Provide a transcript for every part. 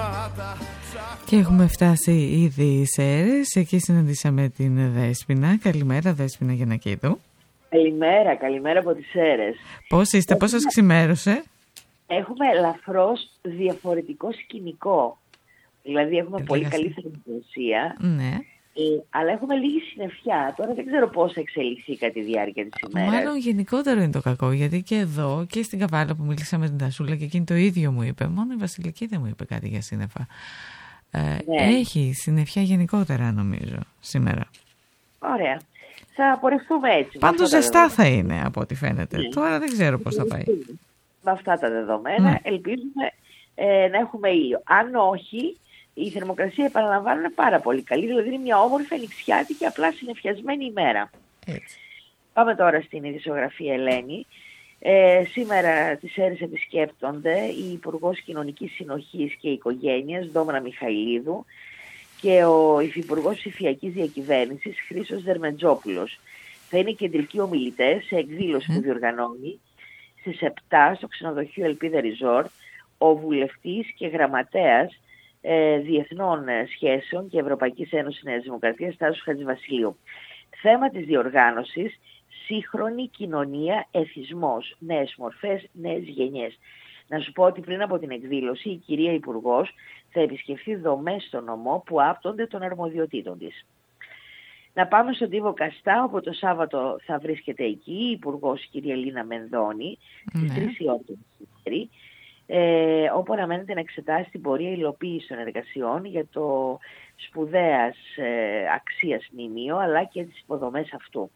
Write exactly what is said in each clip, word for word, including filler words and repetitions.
Και έχουμε φτάσει ήδη σε Σέρρες. Εκεί συναντήσαμε την Δέσποινα. Καλημέρα, Δέσποινα Γιαννακίδου. Καλημέρα, καλημέρα από τις Σέρρες. Πώς είστε, έχουμε... πώς σας ξημέρωσε? Έχουμε ελαφρώς διαφορετικό σκηνικό. Δηλαδή έχουμε Λέγα πολύ καλή θερμοκρασία, ναι. ε, αλλά έχουμε λίγη συννεφιά. Τώρα δεν ξέρω πώς θα εξελιχθεί κατά τη διάρκεια της ημέρας. Μάλλον γενικότερο είναι το κακό, γιατί και εδώ και στην Καβάλα που μίλησα με την Τασούλα και εκείνη το ίδιο μου είπε. Μόνο η Βασιλική δεν μου είπε κάτι για σύννεφα. Ε, ναι. Έχει συννεφιά γενικότερα νομίζω σήμερα. Ωραία. Θα πορευτούμε έτσι. Πάντως ζεστά θα είναι από ό,τι φαίνεται. Ναι. Τώρα δεν ξέρω πώς θα πάει. Με αυτά τα δεδομένα ναι. ελπίζουμε ε, να έχουμε ήλιο. Αν όχι, η θερμοκρασία, επαναλαμβάνω, είναι πάρα πολύ καλή. Δηλαδή είναι μια όμορφη ανοιξιάτικη, απλά συννεφιασμένη ημέρα. Έτσι. Πάμε τώρα στην ειδησιογραφία, Ελένη. Ε, σήμερα τις Σέρρες επισκέπτονται η Υπουργός Κοινωνικής Συνοχής και Οικογένειας, Ντόμνα Μιχαηλίδου, και ο Υφυπουργός Ψηφιακής Διακυβέρνησης, Χρήστος Δερμετζόπουλος. Θα είναι κεντρικοί ομιλητές σε εκδήλωση mm. που διοργανώνει στις επτά στο ξενοδοχείο Ελπίδα Resort ο βουλευτής και γραμματέας ε, Διεθνών Σχέσεων και Ευρωπαϊκής Ένωσης Νέας Δημοκρατίας, Τάσος Χατζηβασιλείου. Θέμα της διοργάνωσης: σύγχρονη κοινωνία, εθισμός, νέες μορφές, νέες γενιές. Να σου πω ότι πριν από την εκδήλωση η κυρία Υπουργός θα επισκεφθεί δομές στο νομό που άπτονται των αρμοδιοτήτων της. Να πάμε στον Τύβο Καστά, όπου το Σάββατο θα βρίσκεται εκεί η Υπουργός η κυρία Λίνα Μενδώνη, στις ναι. τρεις η ώρα το μεσημέρι, ε, όπου αναμένεται να εξετάσει την πορεία υλοποίηση των εργασιών για το σπουδαίας ε, αξίας μνημείο, αλλά και τις υποδομές αυτού.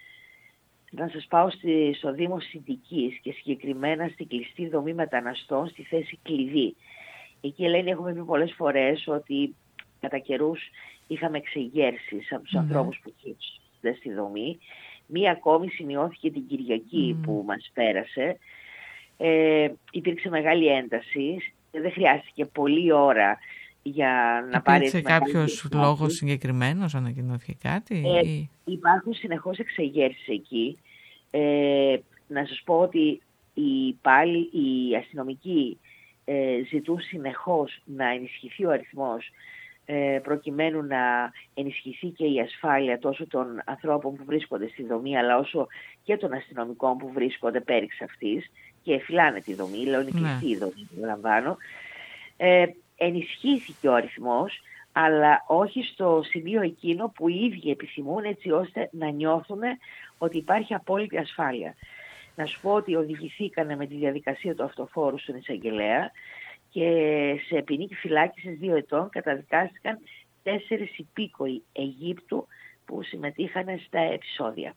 Να σας πάω στη, στο Δήμο Συντικής και συγκεκριμένα στην κλειστή δομή μεταναστών στη θέση κλειδί. Εκεί, Ελένη, έχουμε πει πολλές φορές ότι κατά καιρούς είχαμε εξεγέρσεις από τους mm. ανθρώπους που χείρουσαν στη δομή. Μία ακόμη σημειώθηκε την Κυριακή mm. που μας πέρασε. Ε, υπήρξε μεγάλη ένταση. Δεν χρειάστηκε πολλή ώρα για να πάρει... Υπήρξε κάποιος λόγος συγκεκριμένος, ανακοινώθηκε κάτι? Ε, ή... Υπάρχουν συνεχώς εξεγέρσεις εκεί. Ε, να σας πω ότι οι, πάλι, οι αστυνομικοί ε, ζητούν συνεχώς να ενισχυθεί ο αριθμός ε, προκειμένου να ενισχυθεί και η ασφάλεια τόσο των ανθρώπων που βρίσκονται στη δομή, αλλά όσο και των αστυνομικών που βρίσκονται πέριξ αυτής και φυλάνε τη δομή, λέω είναι κλειστή η δομή, λαμβάνω. Ε, ενισχύθηκε ο αριθμός, αλλά όχι στο σημείο εκείνο που οι ίδιοι επιθυμούν, έτσι ώστε να νιώθουν ότι υπάρχει απόλυτη ασφάλεια. Να σου πω ότι οδηγηθήκανε με τη διαδικασία του αυτοφόρου στον εισαγγελέα και σε ποινική φυλάκισης δύο ετών καταδικάστηκαν τέσσερις υπήκοοι Αιγύπτου που συμμετείχαν στα επεισόδια.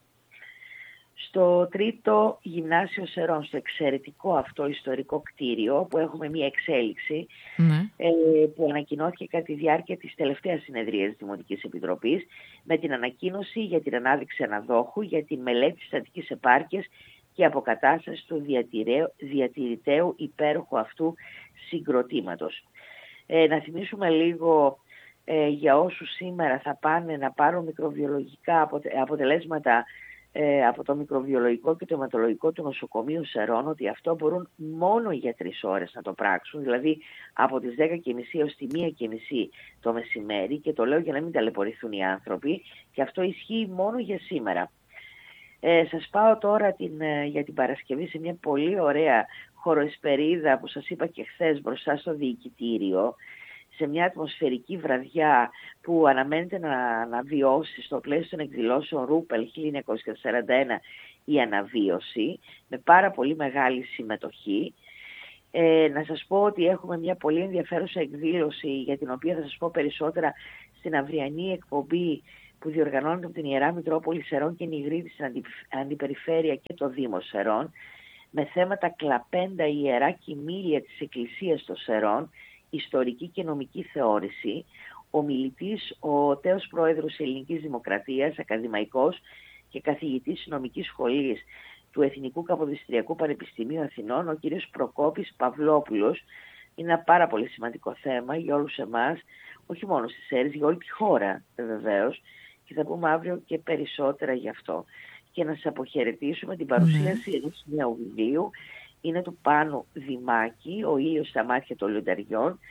Στο τρίτο γυμνάσιο Σερών, στο εξαιρετικό αυτό ιστορικό κτίριο, που έχουμε μία εξέλιξη mm. ε, που ανακοινώθηκε κατά τη διάρκεια της τελευταίας συνεδρίας της Δημοτικής Επιτροπής, με την ανακοίνωση για την ανάδειξη αναδόχου για τη μελέτη στατικής επάρκειας και αποκατάσταση του διατηρηταίου υπέροχου αυτού συγκροτήματος. Ε, να θυμίσουμε λίγο ε, για όσους σήμερα θα πάνε να πάρουν μικροβιολογικά αποτε, αποτελέσματα Ε, από το μικροβιολογικό και το αιματολογικό του νοσοκομείου Σερών, ότι αυτό μπορούν μόνο για τρεις ώρες να το πράξουν, δηλαδή από τις δέκα και μισή έως τη μία και μισή το μεσημέρι, και το λέω για να μην ταλαιπωρηθούν οι άνθρωποι, και αυτό ισχύει μόνο για σήμερα. Ε, σας πάω τώρα την, ε, για την Παρασκευή σε μια πολύ ωραία χωροεσπερίδα που σας είπα και χθες μπροστά στο διοικητήριο, σε μια ατμοσφαιρική βραδιά που αναμένεται να, να βιώσει στο πλαίσιο των εκδηλώσεων Ρούπελ χίλια εννιακόσια σαράντα ένα η αναβίωση, με πάρα πολύ μεγάλη συμμετοχή. Ε, να σας πω ότι έχουμε μια πολύ ενδιαφέρουσα εκδήλωση, για την οποία θα σας πω περισσότερα στην αυριανή εκπομπή που διοργανώνεται από την Ιερά Μητρόπολη Σερών και Νιγρήτη στην αντι, Αντιπεριφέρεια και το Δήμο Σερών, με θέματα κλαπέντα ιερά κοιμήλια της Εκκλησίας των Σερών, ιστορική και νομική θεώρηση. Ο μιλητής, ο τέος πρόεδρος Ελληνικής Δημοκρατίας, ακαδημαϊκός και καθηγητής νομικής σχολής του Εθνικού Καποδιστριακού Πανεπιστημίου Αθηνών, ο κ. Προκόπης Παυλόπουλος. Είναι ένα πάρα πολύ σημαντικό θέμα για όλους εμάς, όχι μόνο στις Σέρρες, για όλη τη χώρα βεβαίως, και θα πούμε αύριο και περισσότερα γι' αυτό. Και να σας αποχαιρετήσουμε την παρουσίαση mm. ενός νέου βιβλίου. Είναι του Πάνου Δημάκη, «Ο ήλιος στα μάτια των λιονταριών»,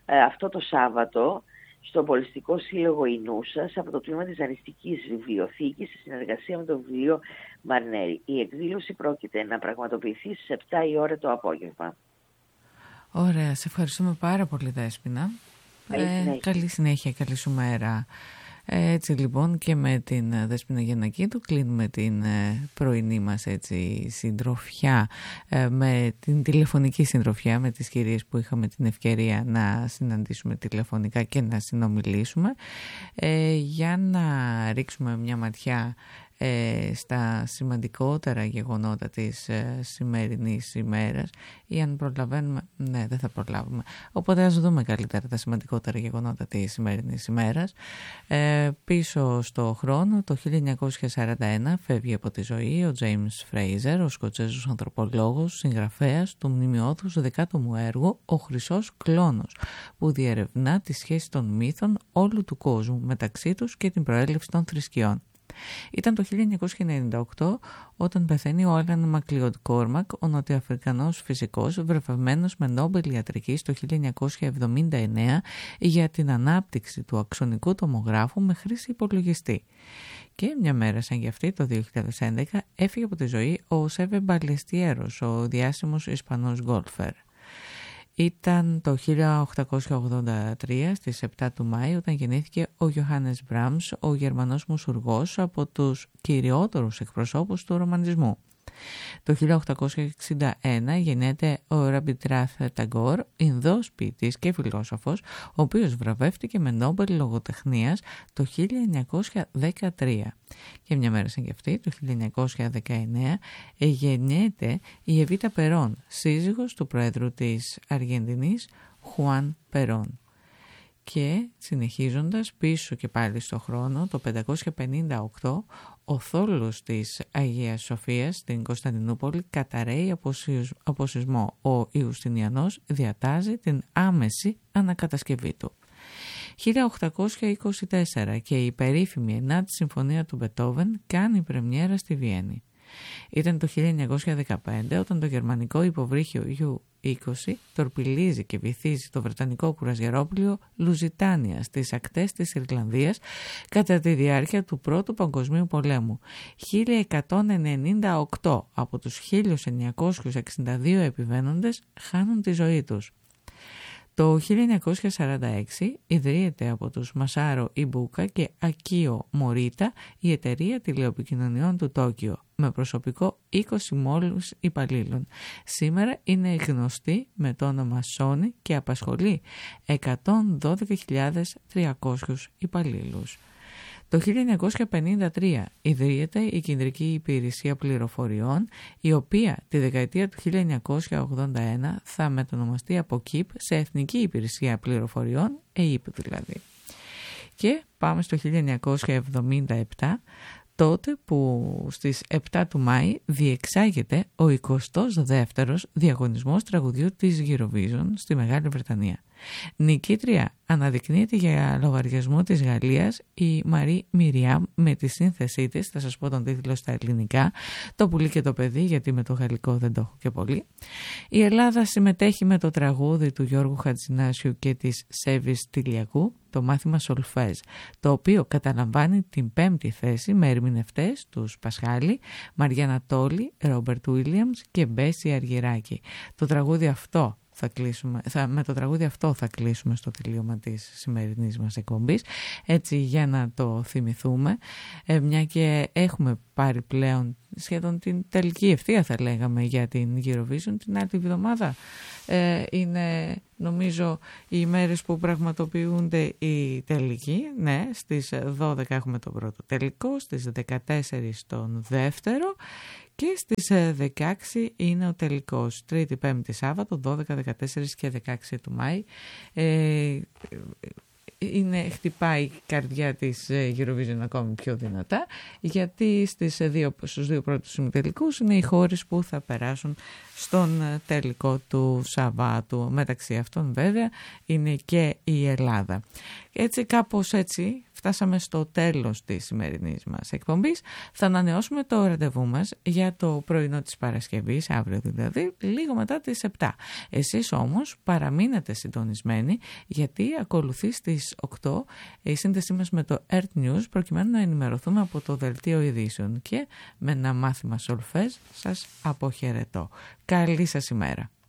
ε, αυτό το Σάββατο στο Πολιστικό Σύλλογο Ινούσας από το τμήμα της Δανειστικής Βιβλιοθήκης σε συνεργασία με το βιβλίο Μαρνέρη. Η εκδήλωση πρόκειται να πραγματοποιηθεί στις επτά η ώρα το απόγευμα. Ωραία, σε ευχαριστούμε πάρα πολύ, Δέσποινα. Καλή συνέχεια. Ε, καλή συνέχεια, καλή σου μέρα. Έτσι λοιπόν και με την Δέσποινα Γιαννακίδου κλείνουμε την πρωινή μας έτσι συντροφιά, με την τηλεφωνική συντροφιά με τις κυρίες που είχαμε την ευκαιρία να συναντήσουμε τηλεφωνικά και να συνομιλήσουμε, ε, για να ρίξουμε μια ματιά ε, στα σημαντικότερα γεγονότα της ε, σημερινής ημέρας, ή αν προλαβαίνουμε, ναι, δεν θα προλάβουμε, οπότε ας δούμε καλύτερα τα σημαντικότερα γεγονότα της σημερινής ημέρας. Ε, πίσω στο χρόνο, το χίλια εννιακόσια σαράντα ένα φεύγει από τη ζωή ο James Fraser, ο Σκοτσέζος ανθρωπολόγος, συγγραφέας του μνημειώδους δεκάτομου έργου «Ο Χρυσός Κλόνος», που διερευνά τη σχέση των μύθων όλου του κόσμου μεταξύ τους και την προέλευση των θρησκειών. Ήταν το χίλια εννιακόσια ενενήντα οκτώ όταν πεθαίνει ο Άλαν Μακλιοντ Κόρμακ, ο νοτιοαφρικανός φυσικός, βραβευμένος με Νόμπελ ιατρικής το χίλια εννιακόσια εβδομήντα εννέα για την ανάπτυξη του αξονικού τομογράφου με χρήση υπολογιστή. Και μια μέρα σαν γι' αυτή, το δύο χιλιάδες έντεκα, έφυγε από τη ζωή ο Σέβε Μπαλεστιέρος, ο διάσημος Ισπανός γκόλφερ. Ήταν το χίλια οκτακόσια ογδόντα τρία στις επτά του Μάη όταν γεννήθηκε ο Γιωχάνες Μπράμς, ο Γερμανός μουσουργός, από τους κυριότερους εκπροσώπους του ρομαντισμού. Το χίλια οκτακόσια εξήντα ένα γεννιέται ο Ραμπιντράθ Ταγκόρ, Ινδός ποιητής και φιλόσοφος, ο οποίος βραβεύτηκε με Νόμπελ λογοτεχνίας το χίλια εννιακόσια δεκατρία. Και μια μέρα σαν και αυτή, το χίλια εννιακόσια δεκαεννέα, γεννιέται η Εβίτα Περόν, σύζυγος του πρόεδρου της Αργεντινής, Χουάν Περόν. Και συνεχίζοντας πίσω και πάλι στο χρόνο, το πεντακόσια πενήντα οκτώ, ο θόλος της Αγίας Σοφίας στην Κωνσταντινούπολη καταρρέει από σεισμό. Ο Ιουστινιανός διατάζει την άμεση ανακατασκευή του. χίλια οκτακόσια είκοσι τέσσερα και η περίφημη ενάτη συμφωνία του Μπετόβεν κάνει πρεμιέρα στη Βιέννη. Ήταν το χίλια εννιακόσια δεκαπέντε όταν το γερμανικό υποβρύχιο Ιου είκοσι τορπιλίζει και βυθίζει το βρετανικό κουραζιερόπλοιο Λουζιτάνια στις ακτές της Ιρλανδίας κατά τη διάρκεια του Πρώτου Παγκοσμίου Πολέμου. χίλια εκατόν ενενήντα οκτώ από τους χίλια εννιακόσιους εξήντα δύο επιβαίνοντες χάνουν τη ζωή τους. Το χίλια εννιακόσια σαράντα έξι ιδρύεται από τους Μασάρο Ιμπούκα και Ακίο Μωρίτα η εταιρεία τηλεοπικοινωνιών του Τόκιο, με προσωπικό είκοσι μόλις υπαλλήλων. Σήμερα είναι γνωστή με το όνομα Sony και απασχολεί εκατόν δώδεκα χιλιάδες τριακόσιους υπαλλήλους. Το χίλια εννιακόσια πενήντα τρία ιδρύεται η Κεντρική Υπηρεσία Πληροφοριών, η οποία τη δεκαετία του χίλια εννιακόσια ογδόντα ένα θα μετονομαστεί από ΚΙΠ σε Εθνική Υπηρεσία Πληροφοριών, ΕΙΠ δηλαδή. Και πάμε στο χίλια εννιακόσια εβδομήντα επτά, τότε που στις επτά του Μάη διεξάγεται ο εικοστός δεύτερος διαγωνισμός τραγουδιού της Eurovision στη Μεγάλη Βρετανία. Νικήτρια αναδεικνύεται για λογαριασμό της Γαλλίας η Μαρή Μιριάμ με τη σύνθεσή της, θα σας πω τον τίτλο στα ελληνικά, «Το πουλί και το παιδί», γιατί με το γαλλικό δεν το έχω και πολύ. Η Ελλάδα συμμετέχει με το τραγούδι του Γιώργου Χατζηνάσιου και της Σέβης Τηλιακού, το μάθημα Σολφέζ, το οποίο καταλαμβάνει την πέμπτη θέση με ερμηνευτές τους Πασχάλη, Μαριάννα Τόλη, Ρόμπερτ Ουίλιαμς και Μπέση Αργυράκη. Το τραγούδι αυτό Θα κλείσουμε, θα, με το τραγούδι αυτό θα κλείσουμε στο τελείωμα της σημερινής μας εκπομπής, έτσι για να το θυμηθούμε, ε, μια και έχουμε πάρει πλέον σχεδόν την τελική ευθεία, θα λέγαμε, για την Eurovision. Την άλλη εβδομάδα ε, είναι νομίζω οι ημέρες που πραγματοποιούνται οι τελικοί. Ναι, στις δώδεκα έχουμε τον πρώτο τελικό, στις δεκατέσσερις τον δεύτερο και στις δεκαέξι είναι ο τελικός, Τρίτη, Πέμπτη, Σάββατο, δώδεκα, δεκατέσσερα και δεκαέξι του Μάη. Ε, είναι, χτυπάει η καρδιά της Eurovision ακόμη πιο δυνατά, γιατί στις δύο, στους δύο πρώτους ημιτελικούς είναι οι χώρες που θα περάσουν στον τελικό του Σαββάτου. Μεταξύ αυτών βέβαια είναι και η Ελλάδα. Έτσι, κάπως έτσι φτάσαμε στο τέλος της σημερινής μας εκπομπής. Θα ανανεώσουμε το ραντεβού μας για το πρωινό της Παρασκευής, αύριο δηλαδή, λίγο μετά τις επτά. Εσείς όμως παραμείνετε συντονισμένοι, γιατί ακολουθεί στις οκτώ η σύνδεσή μας με το Earth News, προκειμένου να ενημερωθούμε από το δελτίο ειδήσεων. Και με ένα μάθημα σολφές σας αποχαιρετώ. Καλή σας ημέρα.